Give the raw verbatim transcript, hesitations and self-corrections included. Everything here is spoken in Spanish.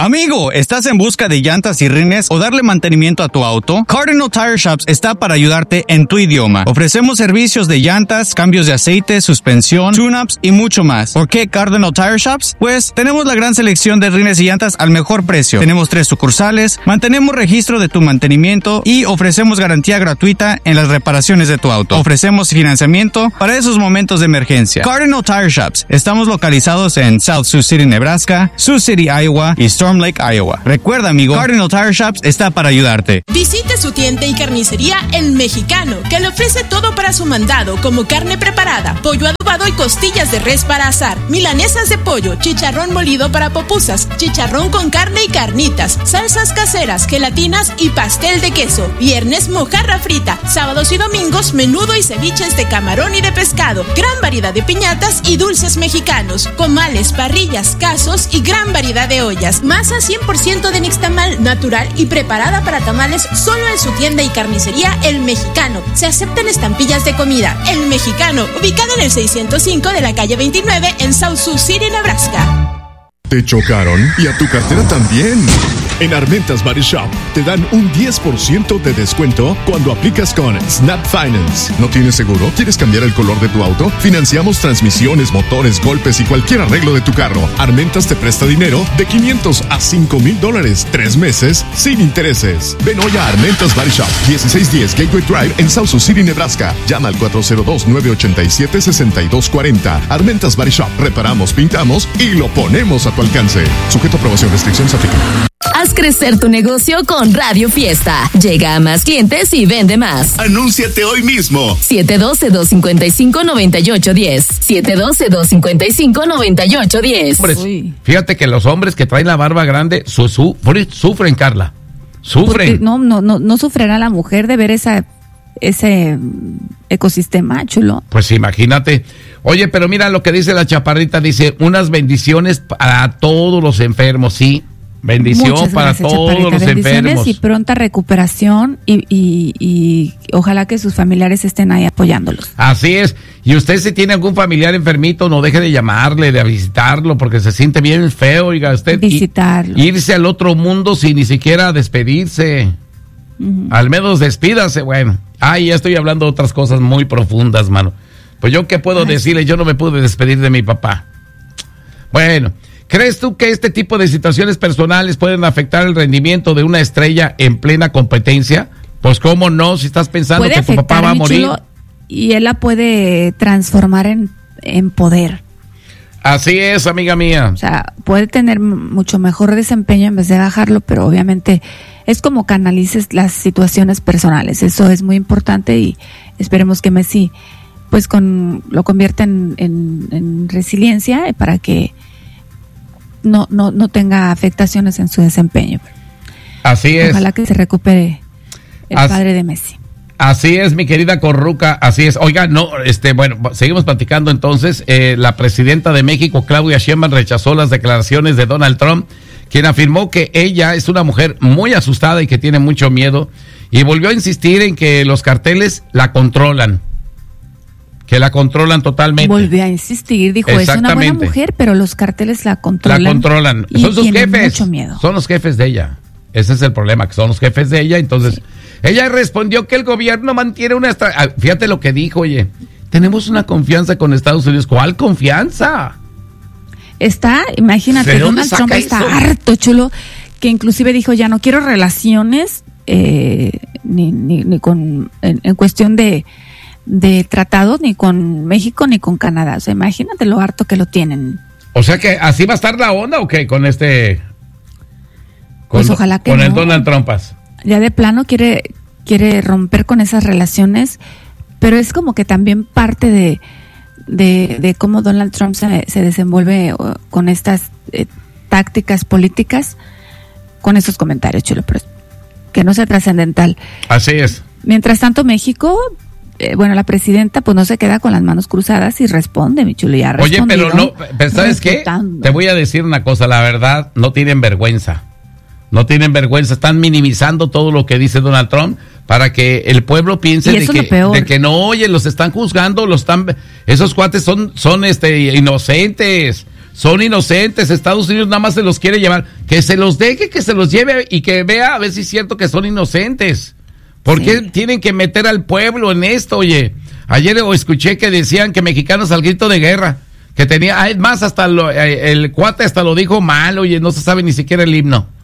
Amigo, ¿estás en busca de llantas y rines o darle mantenimiento a tu auto? Cardinal Tire Shops está para ayudarte en tu idioma. Ofrecemos servicios de llantas, cambios de aceite, suspensión, tune-ups y mucho más. ¿Por qué Cardinal Tire Shops? Pues tenemos la gran selección de rines y llantas al mejor precio. Tenemos tres sucursales, mantenemos registro de tu mantenimiento y ofrecemos garantía gratuita en las reparaciones de tu auto. Ofrecemos financiamiento para esos momentos de emergencia. Cardinal Tire Shops. Estamos localizados en South Sioux City, Nebraska, Sioux City, Iowa y Storm Lake, Iowa. Recuerda, amigo, Cardinal Tire Shops está para ayudarte. Visite su tienda y carnicería El Mexicano, que le ofrece todo para su mandado, como carne preparada, pollo adobado y costillas de res para asar, milanesas de pollo, chicharrón molido para pupusas, chicharrón con carne y carnitas, salsas caseras, gelatinas y pastel de queso. Viernes, mojarra frita. Sábados y domingos, menudo y ceviches de camarón y de pescado. Gran variedad de piñatas y dulces mexicanos, comales, parrillas, casos y gran variedad de ollas. Masa cien por ciento de nixtamal, natural y preparada para tamales, solo en su tienda y carnicería El Mexicano. Se aceptan estampillas de comida. El Mexicano, ubicado en el seiscientos cinco de la calle veintinueve en South Sioux City, Nebraska. ¿Te chocaron? Y a tu cartera también. En Armentas Body Shop te dan un diez por ciento de descuento cuando aplicas con Snap Finance. ¿No tienes seguro? ¿Quieres cambiar el color de tu auto? Financiamos transmisiones, motores, golpes y cualquier arreglo de tu carro. Armentas te presta dinero de quinientos a cinco mil dólares. Tres meses sin intereses. Ven hoy a Armentas Body Shop, dieciséis diez Gateway Drive en South Sioux City, Nebraska. Llama al cuatro cero dos, nueve ocho siete, seis dos cuatro cero. Armentas Body Shop. Reparamos, pintamos y lo ponemos a tu alcance. Sujeto a aprobación, restricciones aplican. Haz crecer tu negocio con Radio Fiesta. Llega a más clientes y vende más. Anúnciate hoy mismo. siete uno dos, dos cinco cinco, nueve ocho uno cero. siete uno dos, dos cinco cinco, nueve ocho uno cero. Hombres, fíjate que los hombres que traen la barba grande su, su, sufren, Carla. Sufren. Porque no, no, no, no sufrirá la mujer de ver esa, ese ecosistema, chulo. Pues imagínate. Oye, pero mira lo que dice la chaparrita. Dice, unas bendiciones para todos los enfermos, sí. Bendición Muchas para gracias, todos Chaparrita. los Bendiciones enfermos. Y pronta recuperación y, y, y ojalá que sus familiares estén ahí apoyándolos. Así es. Y usted, si tiene algún familiar enfermito, no deje de llamarle, de visitarlo, porque se siente bien feo, oiga usted. Visitarlo. Y, irse al otro mundo sin ni siquiera despedirse. Uh-huh. Al menos despídase, bueno. Ay, ya estoy hablando de otras cosas muy profundas, mano. Pues yo, ¿qué puedo Ay, decirle? Sí. Yo no me pude despedir de mi papá. Bueno. ¿Crees tú que este tipo de situaciones personales pueden afectar el rendimiento de una estrella en plena competencia? Pues cómo no, si estás pensando que tu papá va a morir. Chulo, y él la puede transformar en, en poder. Así es, amiga mía. O sea, puede tener mucho mejor desempeño en vez de bajarlo, pero obviamente es como canalices las situaciones personales. Eso es muy importante y esperemos que Messi pues con lo convierta en, en, en resiliencia para que No, no, no tenga afectaciones en su desempeño. Así es. Ojalá que se recupere el As, padre de Messi. Así es, mi querida Corruca, así es. Oiga, no, este, bueno, seguimos platicando entonces. Eh, la presidenta de México, Claudia Sheinbaum, rechazó las declaraciones de Donald Trump, quien afirmó que ella es una mujer muy asustada y que tiene mucho miedo, y volvió a insistir en que los carteles la controlan. Que la controlan totalmente. Volvió a insistir, dijo, es una buena mujer, pero los carteles la controlan. La controlan. Y son sus jefes. Mucho miedo. Son los jefes de ella. Ese es el problema, que son los jefes de ella. Entonces, sí. Ella respondió que el gobierno mantiene una... Estra... Fíjate lo que dijo, oye. Tenemos una confianza con Estados Unidos. ¿Cuál confianza? Está, imagínate, Donald Trump está eso? harto, chulo, que inclusive dijo, ya no quiero relaciones eh, ni, ni, ni con en, en cuestión de... de tratados ni con México ni con Canadá. O sea, imagínate lo harto que lo tienen. O sea que así va a estar la onda o qué con este con, pues ojalá que con no. el Donald Trump. Ya de plano quiere quiere romper con esas relaciones, pero es como que también parte de de, de cómo Donald Trump se, se desenvuelve con estas eh, tácticas políticas, con esos comentarios, chulo, pero que no sea trascendental. Así es. Mientras tanto, México Eh, bueno, la presidenta pues no se queda con las manos cruzadas y responde, mi chulo, ya Oye, pero no, pero ¿sabes qué? Te voy a decir una cosa, la verdad, no tienen vergüenza, no tienen vergüenza, están minimizando todo lo que dice Donald Trump para que el pueblo piense de que, de que no, oye, los están juzgando, los están, esos cuates son, son este inocentes, Son inocentes, Estados Unidos nada más se los quiere llevar. Que se los deje, que se los lleve y que vea a ver si es cierto que son inocentes. ¿Por sí. qué tienen que meter al pueblo en esto, oye? Ayer escuché que decían que mexicanos al grito de guerra, que tenía, es más, hasta lo, el cuate hasta lo dijo mal, oye, no se sabe ni siquiera el himno.